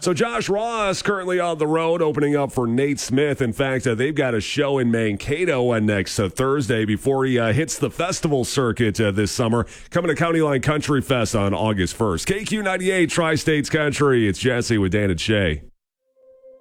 So Josh Ross currently on the road opening up for Nate Smith. In fact, they've got a show in Mankato next Thursday before he hits the festival circuit this summer. Coming to County Line Country Fest on August 1st. KQ98 Tri-States Country. It's Jesse with Dan and Shay.